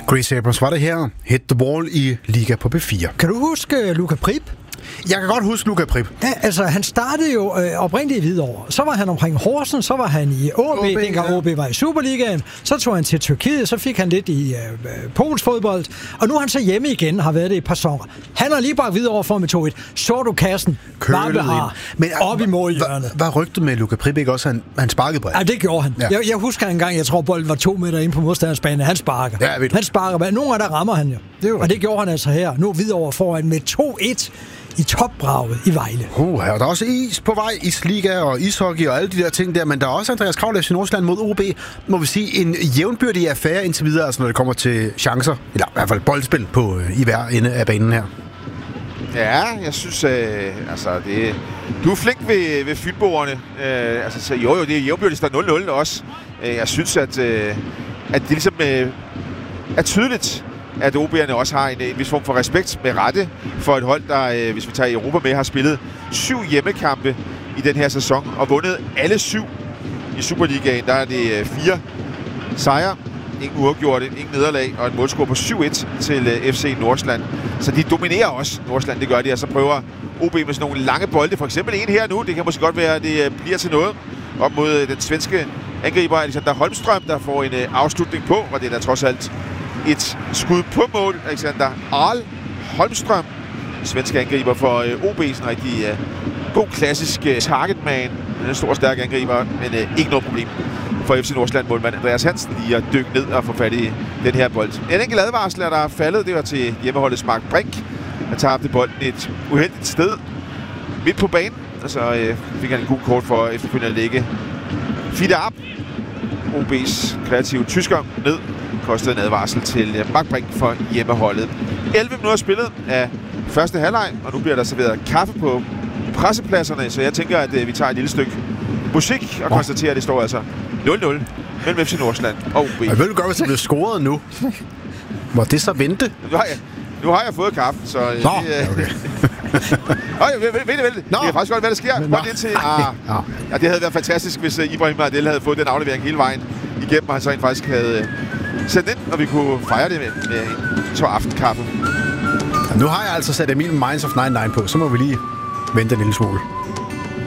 Grace Abrams var det her. Hit the Ball i Liga på B4. Kan du huske Luka Prip? Jeg kan godt huske Luka Prip. Ja, altså han startede jo oprindeligt i Hvidovre. Så var han omkring Horsen, så var han i AB, dengang AB var i Superligaen. Så tog han til Tyrkiet, så fik han lidt i Pols fodbold. Og nu er han så hjemme igen, har været det i et par sæsoner. Han har lige bare Hvidovre for med 2-1. Så du kassen, varme har, op i målhjørnet. Hvad rygte med Luka Prip, ikke også? Han sparkede på. Ja, det gjorde han. Ja. Jeg husker en gang, jeg tror bolden var 2 meter inde på modstanders bane. Han sparker. Ja, han sparker. Nogle af der rammer han jo. Og det gjorde han altså her. Nu Hvidovre foran med 2-1. I topbraget i Vejle. Og der er også is på vej, isliga og ishockey og alle de der ting der, men der er også Andreas Kraul FC Nordsjælland mod OB, må vi sige, en jævnbyrdig affære indtil videre, altså når det kommer til chancer, eller i hvert fald boldspil på i hver ende af banen her. Ja, jeg synes, du er flink ved fynboerne. Jo, det er jævnbyrdigt, der er 0-0 også. Jeg synes, at det ligesom er tydeligt, at OB'erne også har en vis form for respekt med rette for et hold, der, hvis vi tager Europa med, har spillet 7 hjemmekampe i den her sæson og vundet alle 7 i Superligaen. Der er det 4 sejre, ingen uafgjorte, ingen nederlag og en målscore på 7-1 til FC Nordsjælland. Så de dominerer også Nordsjælland, det gør de, og så prøver OB med sådan nogle lange bolde. For eksempel en her nu, det kan måske godt være, at det bliver til noget op mod den svenske angriber Alexander Holmström, der får en afslutning på, og det er da trods alt et skud på mål. Alexander Arl Holmström, svenske angriber for OB, sådan en rigtig god klassisk targetman. En stor stærk angriber, men ikke noget problem for FC Nordsjælland målmand Andreas Hansen lige at dykke ned og få fat i den her bold. En enkelt advarsel er der faldet, det var til hjemmeholdets Mark Brink. Han tabte bolden et uheldigt sted midt på banen, og så fik han en god kort for efterfølgende at lægge Fida op. OB's kreative tysker ned. Kostede en advarsel til Mark Brink for hjemmeholdet. 11 minutter spillet af første halvleg, og nu bliver der serveret kaffe på pressepladserne, så jeg tænker, at vi tager et lille stykke musik og konstaterer, at det står altså 0-0 mellem FC Nordsjælland og OB. Jeg vil godt, hvis det bliver scoret nu. Må det så vente? Nu har jeg fået kaffe, så... Okay. Vent. Det kan faktisk godt, hvad der sker. Det havde været fantastisk, hvis Ibrahim Adel havde fået den aflevering hele vejen igennem, og han så faktisk havde sendt ind, og vi kunne fejre det med en tår aftenkaffe. Nu har jeg altså sat Emil Minds of 99 på, så må vi lige vente en lille smule.